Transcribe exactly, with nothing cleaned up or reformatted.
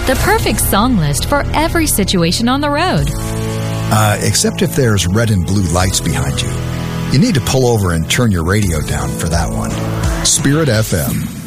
the perfect song list for every situation on the road. Uh, except if there's red and blue lights behind you. You need to pull over and turn your radio down for that one. Spirit F M.